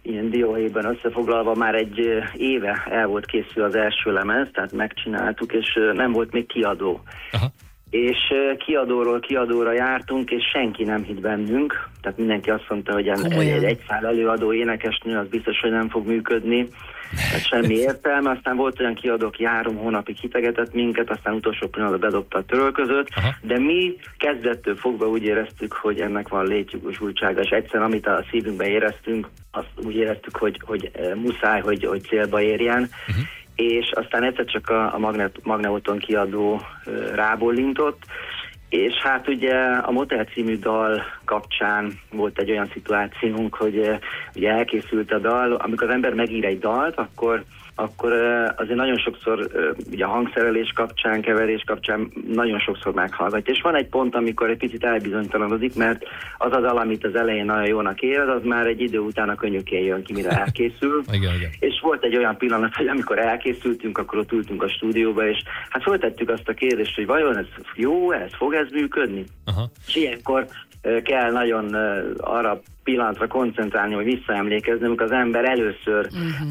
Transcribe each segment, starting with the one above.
ilyen dióhéjban összefoglalva már egy éve el volt készül az első lemez, tehát megcsináltuk, és nem volt még kiadó. Aha. És kiadóról kiadóra jártunk, és senki nem hitt bennünk. Tehát mindenki azt mondta, hogy egy szál előadó énekesnő, az biztos, hogy nem fog működni. Tehát semmi értelme. Aztán volt olyan kiadó, aki 3 hónapig hitegetett minket, aztán utolsó pillanatban bedobta a törölközőt. Aha. De mi kezdettől fogva úgy éreztük, hogy ennek van létjogosultsága, és egyszerűen amit a szívünkben éreztünk, azt úgy éreztük, hogy muszáj, hogy célba érjen. Uh-huh. És aztán egyszer csak a Magneoton kiadó rábólintott, és hát ugye a Motel című dal kapcsán volt egy olyan szituációnk, hogy ugye elkészült a dal, amikor az ember megír egy dalt, akkor azért nagyon sokszor ugye a hangszerelés kapcsán, keverés kapcsán nagyon sokszor meghallgatja. És van egy pont, amikor egy picit elbizonytalanodik, mert az a dal, amit az elején nagyon jónak érez, az már egy idő után a könnyükén jön ki, mire elkészül. Igen. És volt egy olyan pillanat, hogy amikor elkészültünk, akkor ott ültünk a stúdióba, és hát föltettük azt a kérdést, hogy vajon ez jó, fog ez működni? Aha. És ilyenkor kell nagyon arra pillanatra koncentrálni, hogy visszaemlékezni, amikor az ember először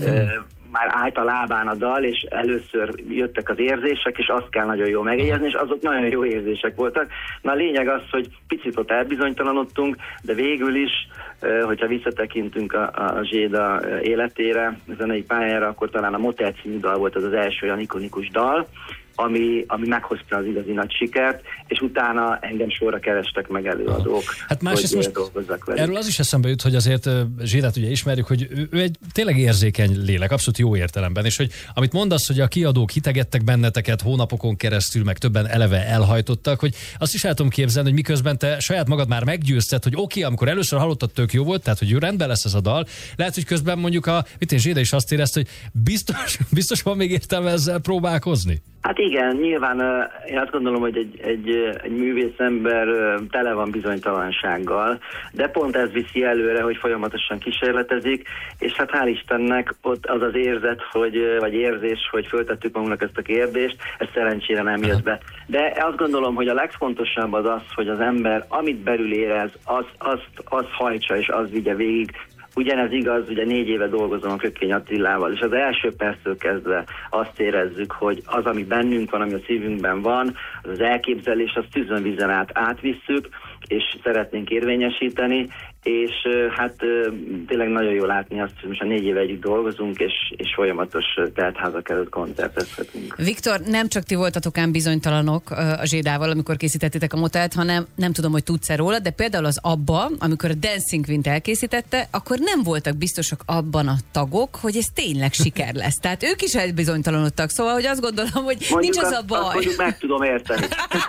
már állt a lábán a dal, és először jöttek az érzések, és azt kell nagyon jól megjegyezni, és azok nagyon jó érzések voltak. Na a lényeg az, hogy picit ott elbizonytalanodtunk, de végül is, hogyha visszatekintünk a Zséda életére, a zenei pályára, akkor talán a Motel című dal volt az első olyan ikonikus dal, ami meghozta az igazi nagy sikert, és utána engem sorra kerestek meg előadók. Hát másrészt most erről az is eszembe jut, hogy azért Zsédát ugye ismerjük, hogy ő egy tényleg érzékeny lélek, abszolút jó értelemben, és hogy amit mondasz, hogy a kiadók hitegettek benneteket hónapokon keresztül, meg többen eleve elhajtottak, hogy azt is el tudom képzelni, hogy miközben te saját magad már meggyőzted, hogy oké, amikor először hallottad, tök jó volt, tehát hogy rendben lesz ez a dal, lehet, hogy közben mondjuk Zséda is azt érezte, hogy biztos van még értelme ezzel próbálkozni? Hát igen, nyilván én azt gondolom, hogy egy művészember tele van bizonytalansággal, de pont ez viszi előre, hogy folyamatosan kísérletezik, és hát hál' Istennek ott az az érzet, vagy érzés, hogy föltettük magunknak ezt a kérdést, ez szerencsére nem jött be. De azt gondolom, hogy a legfontosabb az, hogy az ember, amit belül érez, az hajtsa és az vigye végig. Ugyanez igaz, ugye 4 éve dolgozom a Kökény Attilával, és az első perctől kezdve azt érezzük, hogy az, ami bennünk van, ami a szívünkben van, az elképzelés, azt tűzön vízen át átvisszük, és szeretnénk érvényesíteni, és hát tényleg nagyon jó látni azt, hogy most a 4 éve együtt dolgozunk, és folyamatos teltházak előtt koncertezhetünk. Viktor, nem csak ti voltatok ám bizonytalanok a Zsédával, amikor készítettétek a Motelt, hanem nem tudom, hogy tudsz-e róla, de például az Abba, amikor a Dancing Queen-t elkészítette, akkor nem voltak biztosak abban a tagok, hogy ez tényleg siker lesz. Tehát ők is elbizonytalanodtak, szóval, hogy azt gondolom, hogy mondjuk nincs az a baj. Azt mondjuk meg tudom érteni.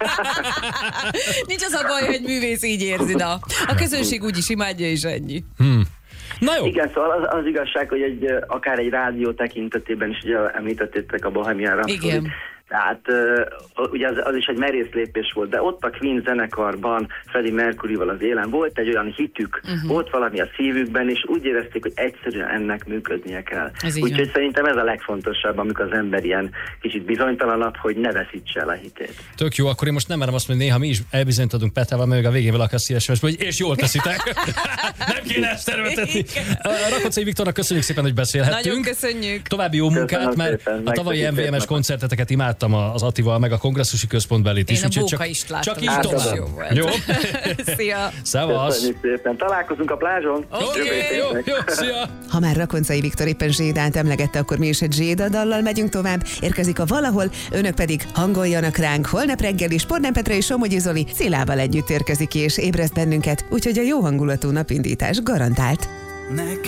Nincs az a baj, hogy művész így érzi, de a közönség úgyis imádja, és ennyi. Na jó. Igen, szóval az igazság, hogy akár egy rádió tekintetében is ugye említettétek a Bohemian Rhapsody. Igen. Tehát ugye az is egy merész lépés volt, de ott a Queen zenekarban Freddie Mercuryval az élen volt egy olyan hitük, volt valami a szívükben, és úgy érezték, hogy egyszerűen ennek működnie kell. Úgyhogy szerintem ez a legfontosabb, amikor az ember ilyen kicsit bizonytalanabb, hogy ne veszítse el a hitét. Tök jó, akkor én most nem merem azt mondani, néha mi is elbizonytalanodunk Petával, meg a végén valaki azt írja, hogy és jól teszitek. Nem kéne ezt erőltetni. Rakoczai Viktornak köszönjük szépen, hogy beszélhettünk. Nagyon köszönjük. További jó munkát, mert a tavalyi MVM-es koncerteteket imádtam az Attival, meg a Kongresszusi Központbelit is. Én a Bóka is láttam. Csak így tovább. Jó. Szia. Szevasz. Szépen. Találkozunk a plázson. Jó, szia. Ha már Rakoczai Viktor éppen Zsédát emlegette, akkor mi is egy Zséda dallal megyünk tovább. Érkezik a Valahol, önök pedig hangoljanak ránk. Holnap reggel is Pornán Petra és Somogyi Zoli Szilával együtt érkezik és ébreszt bennünket, úgyhogy a jó hangulatú napindítás garantált.